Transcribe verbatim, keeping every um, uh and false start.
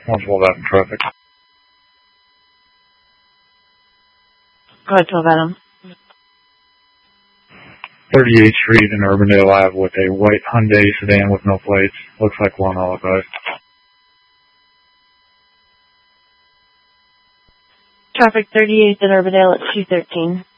one twelve Adam traffic. Go ahead, twelve Adam. thirty-eighth Street and Urbandale Ave with a white Hyundai sedan with no plates. Looks like one alibi. Traffic thirty-eighth and Urbandale at two thirteen.